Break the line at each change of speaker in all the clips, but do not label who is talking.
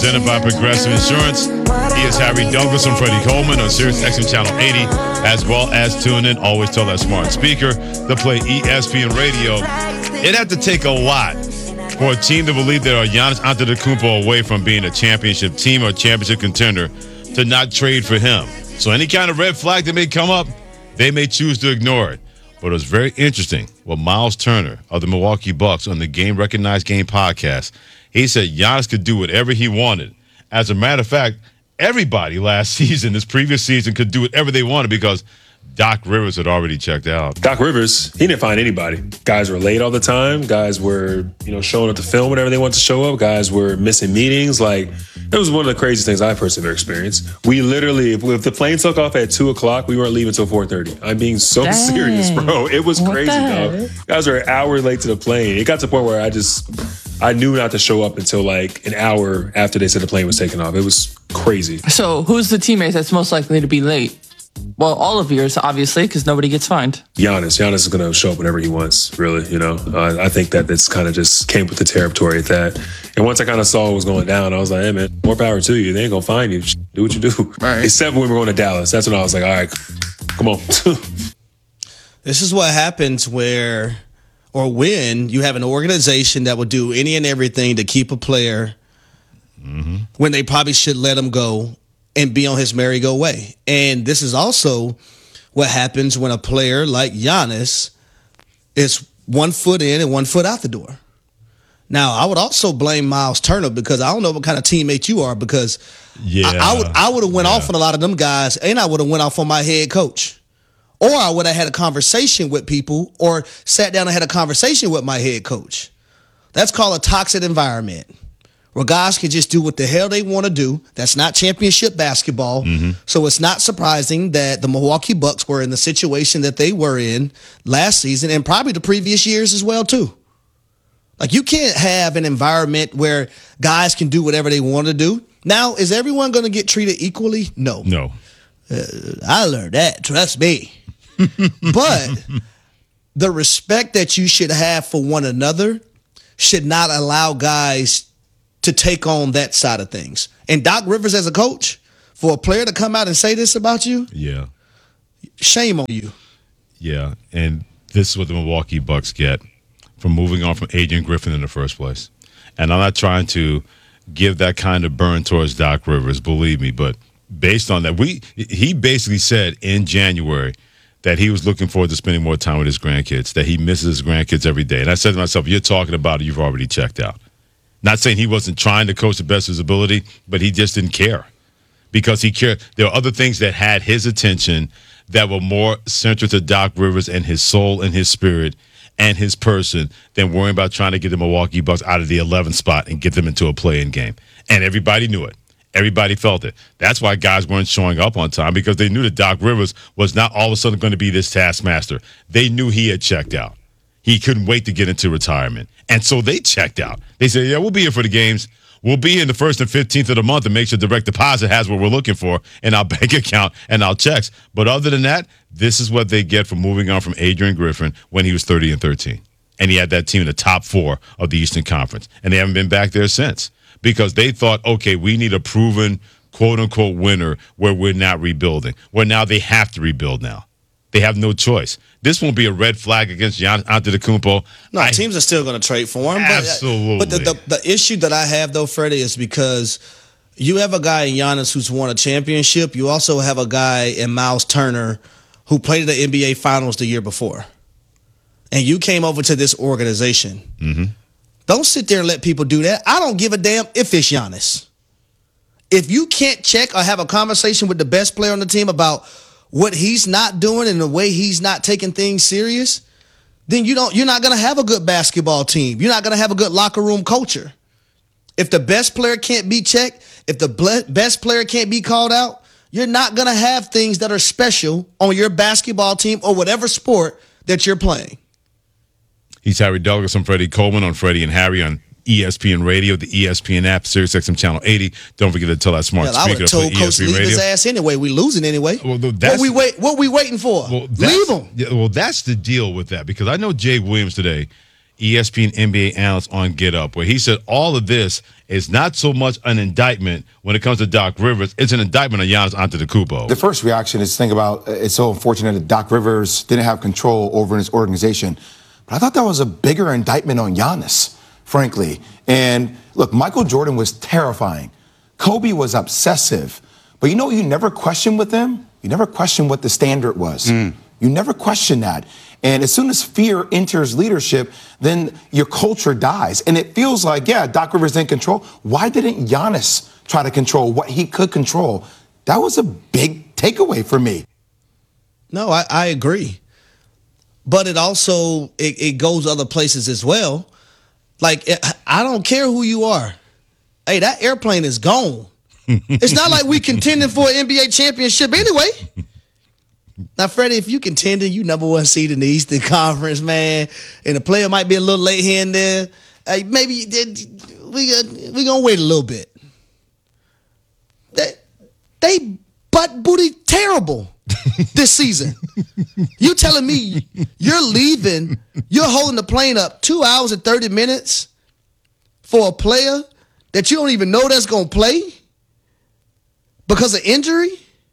presented by Progressive Insurance. He is Harry Douglas and Freddie Coleman on Sirius XM Channel 80, as well as tune in. Always tell that smart speaker to play ESPN Radio. It'd have to take a lot for a team to believe they are Giannis Antetokounmpo away from being a championship team or championship contender to not trade for him. So any kind of red flag that may come up, they may choose to ignore it. But it was very interesting what Miles Turner of the Milwaukee Bucks on the Game Recognized Game podcast, he said Giannis could do whatever he wanted. As a matter of fact, everybody last season, this previous season, could do whatever they wanted because Doc Rivers had already checked out.
Doc Rivers, he didn't find anybody. Guys were late all the time. Guys were, showing up to film whenever they wanted to show up. Guys were missing meetings. Like, it was one of the craziest things I personally ever experienced. We literally, if the plane took off at 2 o'clock, we weren't leaving until 4:30. I'm being so serious, bro. It was crazy, dog. Guys were an hour late to the plane. It got to the point where I knew not to show up until like an hour after they said the plane was taking off. It was crazy.
So who's the teammate that's most likely to be late? Well, all of yours, obviously, because nobody gets fined.
Giannis is going to show up whenever he wants, really, I think that it's kind of just came with the territory at that. And once I kind of saw what was going down, I was like, hey, man, more power to you. They ain't going to find you. Do what you do.
Right.
Except when we were going to Dallas. That's when I was like, all right, come on.
This is what happens when you have an organization that will do any and everything to keep a player when they probably should let him go and be on his merry-go way. And this is also what happens when a player like Giannis is 1 foot in and 1 foot out the door. Now, I would also blame Miles Turner because I don't know what kind of teammate you are because I would have went off on a lot of them guys and I would have went off on my head coach. Or I would have had a conversation with people or sat down and had a conversation with my head coach. That's called a toxic environment, where guys can just do what the hell they want to do. That's not championship basketball. So it's not surprising that the Milwaukee Bucks were in the situation that they were in last season and probably the previous years as well, too. Like, you can't have an environment where guys can do whatever they want to do. Now, is everyone going to get treated equally? No. I learned that. Trust me. But the respect that you should have for one another should not allow guys to take on that side of things. And Doc Rivers as a coach, for a player to come out and say this about you, shame on you.
Yeah, and this is what the Milwaukee Bucks get from moving on from Adrian Griffin in the first place. And I'm not trying to give that kind of burn towards Doc Rivers, believe me, but based on that, he basically said in January that he was looking forward to spending more time with his grandkids, that he misses his grandkids every day. And I said to myself, you're talking about it, you've already checked out. Not saying he wasn't trying to coach the best of his ability, but he just didn't care because he cared. There were other things that had his attention that were more central to Doc Rivers and his soul and his spirit and his person than worrying about trying to get the Milwaukee Bucks out of the 11th spot and get them into a play-in game. And everybody knew it. Everybody felt it. That's why guys weren't showing up on time, because they knew that Doc Rivers was not all of a sudden going to be this taskmaster. They knew he had checked out. He couldn't wait to get into retirement. And so they checked out. They said, yeah, we'll be here for the games. We'll be in the 1st and 15th of the month and make sure direct deposit has what we're looking for in our bank account and our checks. But other than that, this is what they get for moving on from Adrian Griffin when he was 30-13. And he had that team in the top 4 of the Eastern Conference. And they haven't been back there since because they thought, okay, we need a proven quote-unquote winner where we're not rebuilding. Well, now they have to rebuild now. They have no choice. This won't be a red flag against Giannis Antetokounmpo.
No, teams are still going to trade for him.
Absolutely.
But the issue that I have, though, Freddie, is because you have a guy in Giannis who's won a championship. You also have a guy in Miles Turner who played in the NBA Finals the year before. And you came over to this organization. Don't sit there and let people do that. I don't give a damn if it's Giannis. If you can't check or have a conversation with the best player on the team about what he's not doing and the way he's not taking things serious, then you're not going to have a good basketball team. You're not going to have a good locker room culture. If the best player can't be checked, if the best player can't be called out, you're not going to have things that are special on your basketball team or whatever sport that you're playing.
He's Harry Douglas. I'm Freddie Coleman on Freddie and Harry on ESPN Radio, the ESPN app, Sirius XM Channel 80. Don't forget to tell that smart speaker
I would have told Coach to leave his ass anyway. We losing anyway.
Well,
what we waiting for? Leave him.
Yeah, well, that's the deal with that, because I know Jay Williams today, ESPN NBA analyst on Get Up, where he said all of this is not so much an indictment when it comes to Doc Rivers. It's an indictment on Giannis Antetokounmpo.
The first reaction is to think about it's so unfortunate that Doc Rivers didn't have control over his organization. But I thought that was a bigger indictment on Giannis, frankly. And look, Michael Jordan was terrifying. Kobe was obsessive. But you know what you never questioned with him? You never questioned what the standard was. You never question that. And as soon as fear enters leadership, then your culture dies. And it feels like, yeah, Doc Rivers in control. Why didn't Giannis try to control what he could control? That was a big takeaway for me.
No, I agree. But it also, it goes other places as well. Like, I don't care who you are. Hey, that airplane is gone. It's not like we contending for an NBA championship anyway. Now, Freddie, if you contending, you number one seed in the Eastern Conference, man, and the player might be a little late here and there, maybe we gonna wait a little bit. They butt booty terrible this season. You telling me you're leaving, you're holding the plane up 2 hours and 30 minutes for a player that you don't even know that's gonna play because of injury?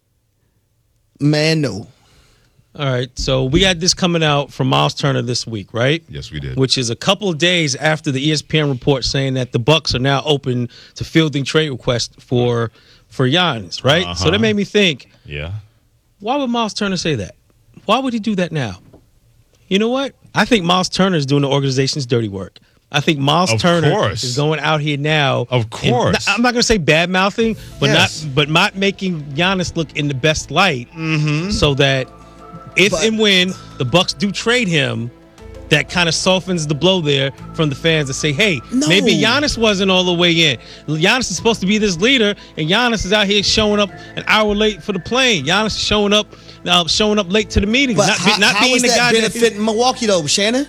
Man, no.
All right, so we had this coming out from Miles Turner this week, right?
Yes, we did.
Which is a couple of days after the ESPN report saying that the Bucks are now open to fielding trade requests for Giannis, right? So that made me think,
Yeah.
why would Miles Turner say that? Why would he do that now? You know what? I think Miles Turner is doing the organization's dirty work. I think Miles Turner is going out here now.
Of course.
I'm not going to say bad mouthing, but
Yes.
not making Giannis look in the best light, so that if and when the Bucks do trade him, that kind of softens the blow there from the fans to say, hey, maybe Giannis wasn't all the way in. Giannis is supposed to be this leader, and Giannis is out here showing up an hour late for the plane. Giannis is showing up late to the meetings,
But
not
how
being
is
the
that
guy
benefiting Milwaukee, though, Shannon?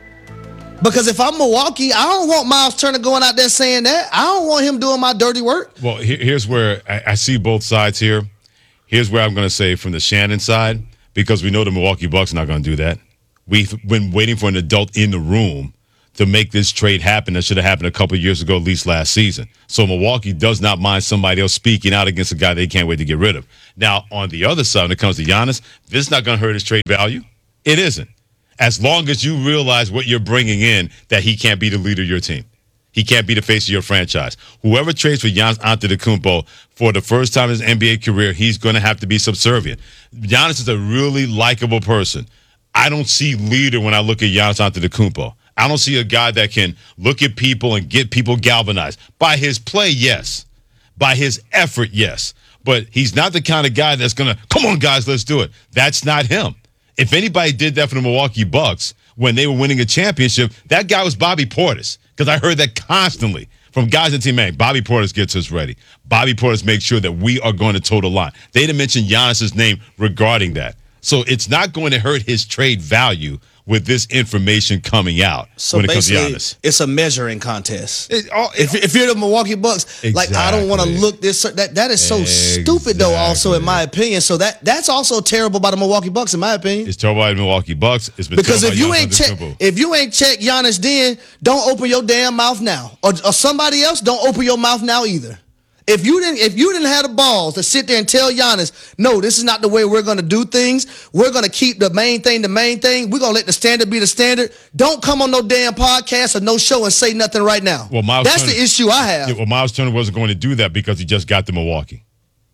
Because if I'm Milwaukee, I don't want Miles Turner going out there saying that. I don't want him doing my dirty work.
Well, here's where I see both sides here. Here's where I'm going to say from the Shannon side, because we know the Milwaukee Bucks are not going to do that. We've been waiting for an adult in the room to make this trade happen. That should have happened a couple of years ago, at least last season. So Milwaukee does not mind somebody else speaking out against a guy they can't wait to get rid of. Now, on the other side, when it comes to Giannis, this is not going to hurt his trade value. It isn't. As long as you realize what you're bringing in, that he can't be the leader of your team. He can't be the face of your franchise. Whoever trades for Giannis Antetokounmpo for the first time in his NBA career, he's going to have to be subservient. Giannis is a really likable person. I don't see leader when I look at Giannis Antetokounmpo. I don't see a guy that can look at people and get people galvanized. By his play, yes. By his effort, yes. But he's not the kind of guy that's going to, come on, guys, let's do it. That's not him. If anybody did that for the Milwaukee Bucks when they were winning a championship, that guy was Bobby Portis, because I heard that constantly from guys in the team. Man, Bobby Portis gets us ready. Bobby Portis makes sure that we are going to toe the line. They didn't mention Giannis's name regarding that. So it's not going to hurt his trade value with this information coming out when it comes to Giannis.
It's a measuring contest. If you're the Milwaukee Bucks, like, I don't want to look this. That is so stupid, though. Also, in my opinion, so that's also terrible by the Milwaukee Bucks, in my opinion.
It's terrible by the Milwaukee Bucks. It's been
because
terrible
if you ain't check Giannis, then don't open your damn mouth now, or somebody else don't open your mouth now either. If you didn't have the balls to sit there and tell Giannis, no, this is not the way we're going to do things. We're going to keep the main thing. We're going to let the standard be the standard. Don't come on no damn podcast or no show and say nothing right now.
Well,
that's the issue I have.
Yeah, well, Miles Turner wasn't going to do that because he just got to Milwaukee.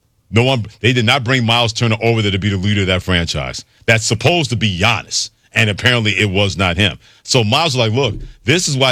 They did not bring Miles Turner over there to be the leader of that franchise. That's supposed to be Giannis. And apparently it was not him. So Miles was like, look, this is why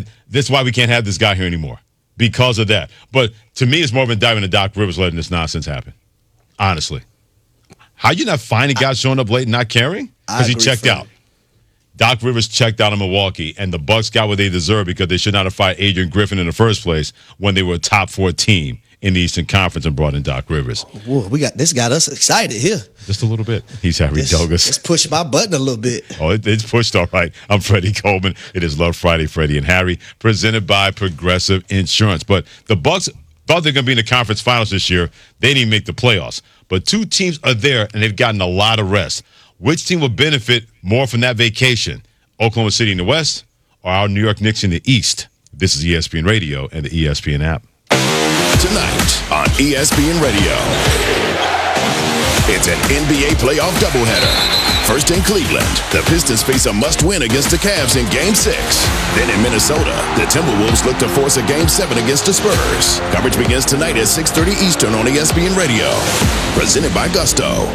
we can't have this guy here anymore. Because of that. But to me, it's more of an indictment of Doc Rivers letting this nonsense happen. Honestly. How you not finding guys showing up late and not caring? Because he checked out. Doc Rivers checked out in Milwaukee, and the Bucks got what they deserved because they should not have fired Adrian Griffin in the first place when they were a top 4 team in the Eastern Conference and brought in Doc Rivers.
Whoa, this got us excited here.
Just a little bit. He's Harry Douglas.
Let's push my button a little bit.
Oh, it's pushed all right. I'm Freddie Coleman. It is Love Friday, Freddie and Harry, presented by Progressive Insurance. But the Bucks thought they're going to be in the conference finals this year. They didn't make the playoffs. But 2 teams are there, and they've gotten a lot of rest. Which team will benefit more from that vacation? Oklahoma City in the West or our New York Knicks in the East. This is ESPN Radio and the ESPN app.
Tonight on ESPN Radio, it's an NBA playoff doubleheader. First in Cleveland, the Pistons face a must-win against the Cavs in Game 6. Then in Minnesota, the Timberwolves look to force a Game 7 against the Spurs. Coverage begins tonight at 6:30 Eastern on ESPN Radio. Presented by Gusto.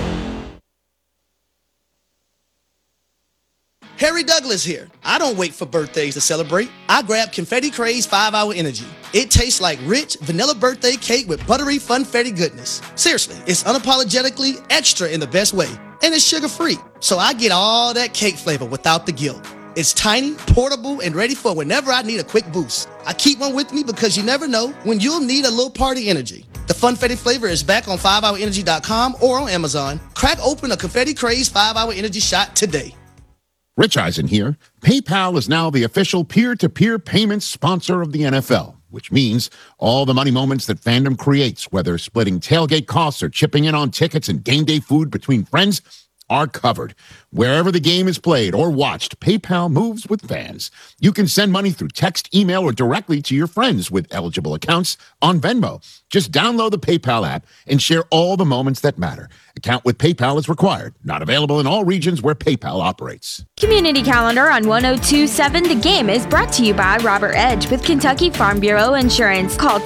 Harry Douglas here. I don't wait for birthdays to celebrate. I grab Confetti Craze 5-Hour Energy. It tastes like rich vanilla birthday cake with buttery funfetti goodness. Seriously, it's unapologetically extra in the best way. And it's sugar-free, so I get all that cake flavor without the guilt. It's tiny, portable, and ready for whenever I need a quick boost. I keep one with me because you never know when you'll need a little party energy. The Funfetti flavor is back on 5hourenergy.com or on Amazon. Crack open a Confetti Craze 5-Hour Energy shot today.
Rich Eisen here. PayPal is now the official peer-to-peer payments sponsor of the NFL, which means all the money moments that fandom creates, whether splitting tailgate costs or chipping in on tickets and game day food between friends, are covered. Wherever the game is played or watched, PayPal moves with fans. You can send money through text, email, or directly to your friends with eligible accounts on Venmo. Just download the PayPal app and share all the moments that matter. Account with PayPal is required. Not available in all regions where PayPal operates.
Community Calendar on 102.7 The Game is brought to you by Robert Edge with Kentucky Farm Bureau Insurance. Call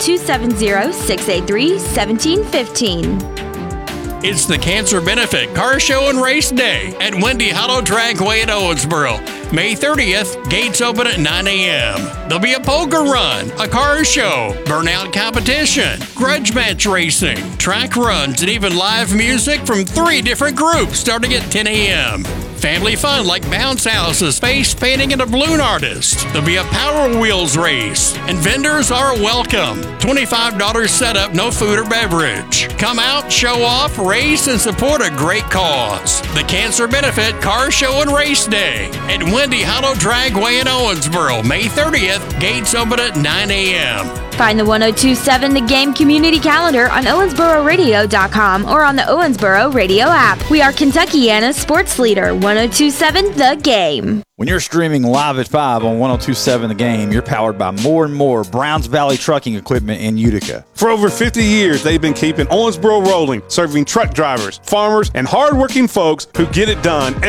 270-683-1715.
It's the Cancer Benefit Car Show and Race Day at Wendy Hollow Dragway in Owensboro. May 30th, gates open at 9 a.m. There'll be a poker run, a car show, burnout competition, grudge match racing, track runs, and even live music from 3 different groups starting at 10 a.m. Family fun like bounce houses, face painting, and a balloon artist. There'll be a Power Wheels race, and vendors are welcome. $25 setup, no food or beverage. Come out, show off, race, and support a great cause. The Cancer Benefit Car Show and Race Day at Wendy Hollow Dragway in Owensboro, May 30th. Gates open at 9 a.m.
Find the 102.7 The Game Community Calendar on OwensboroRadio.com or on the Owensboro Radio app. We are Kentuckiana's sports leader, 102.7 The Game.
When you're streaming live at 5 on 102.7 The Game, you're powered by more and more Browns Valley Trucking Equipment in Utica.
For over 50 years, they've been keeping Owensboro rolling, serving truck drivers, farmers, and hardworking folks who get it done